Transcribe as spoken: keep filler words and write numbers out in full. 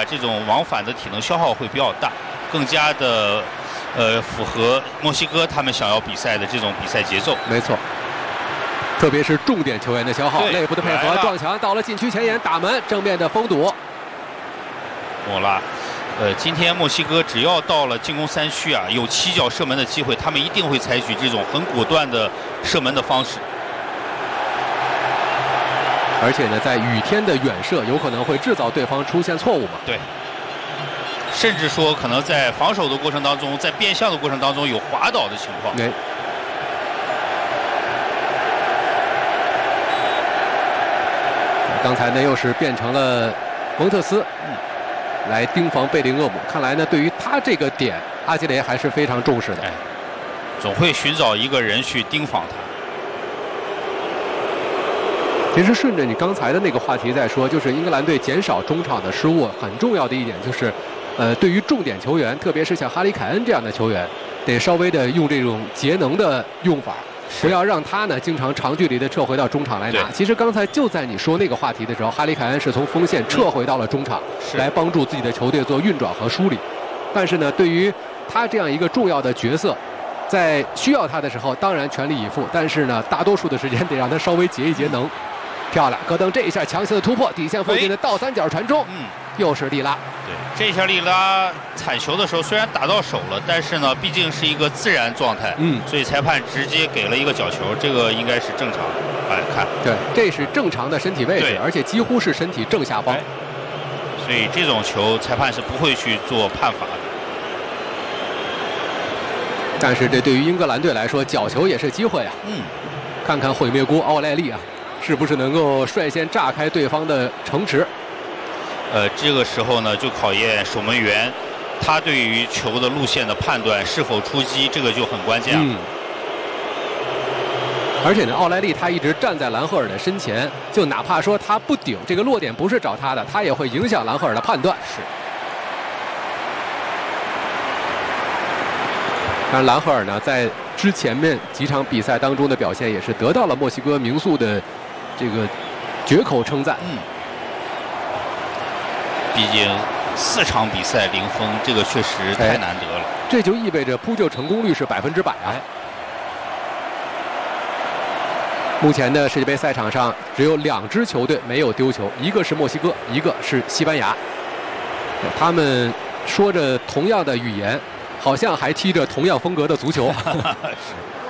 话，这种往返的体能消耗会比较大，更加的呃符合墨西哥他们想要比赛的这种比赛节奏。 没错。特别是重点球员的消耗，内部的配合，撞墙到了禁区前沿，打门，正面的封堵。 莫拉，呃，今天墨西哥只要到了进攻三区啊，有起脚射门的机会，他们一定会采取这种很果断的射门的方式。 而且呢，在雨天的远射，有可能会制造对方出现错误嘛？ 对。甚至说，可能在防守的过程当中，在变向的过程当中有滑倒的情况。 对。刚才呢，又是变成了蒙特斯，嗯，来盯防贝林厄姆。看来呢，对于他这个点，阿基雷还是非常重视的。 哎，总会寻找一个人去盯防他。 其实顺着你刚才的那个话题在说，就是英格兰队减少中场的失误，很重要的一点就是，呃，对于重点球员，特别是像哈里凯恩这样的球员，得稍微的用这种节能的用法。不要让他呢经常长距离的撤回到中场来拿。其实刚才就在你说那个话题的时候，哈里凯恩是从锋线撤回到了中场，嗯、来帮助自己的球队做运转和梳理。但是呢，对于他这样一个重要的角色，在需要他的时候，当然全力以赴。但是呢，大多数的时间得让他稍微节一节能。漂亮，戈登这一下强行的突破，底线附近的倒三角传中，嗯，又是利拉。 对，这一下利拉铲球的时候虽然打到手了，但是呢，毕竟是一个自然状态，嗯，所以裁判直接给了一个角球，这个应该是正常。哎，看， 对，这是正常的身体位置，而且几乎是身体正下方， 所以这种球裁判是不会去做判罚的。 但是这对于英格兰队来说，角球也是机会啊。 嗯， 看看毁灭锅奥莱利啊。是不是能够率先炸开对方的城池？ 呃，这个时候呢，就考验守门员他对于球的路线的判断，是否出击，这个就很关键了。嗯。 而且呢，奥莱利他一直站在兰赫尔的身前，就哪怕说他不顶，这个落点不是找他的，他也会影响兰赫尔的判断。 是。 当然，兰赫尔呢，在之前面几场比赛当中的表现，也是得到了墨西哥名宿的这个绝口称赞。 嗯，毕竟四场比赛零封，这个确实太难得了。 哎、这就意味着扑救成功率是百分之百啊！哎、目前的世界杯赛场上只有两支球队没有丢球，一个是墨西哥，一个是西班牙。他们说着同样的语言，好像还踢着同样风格的足球。 是。